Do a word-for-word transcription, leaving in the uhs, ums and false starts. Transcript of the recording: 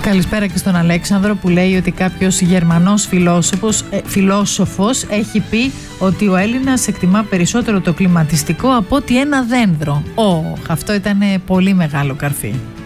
Καλησπέρα και στον Αλέξανδρο που λέει ότι κάποιος Γερμανός φιλόσοφος, ε, φιλόσοφος έχει πει ότι ο Έλληνας εκτιμά περισσότερο το κλιματιστικό από ότι ένα δένδρο. Ω, αυτό ήταν πολύ μεγάλο καρφί.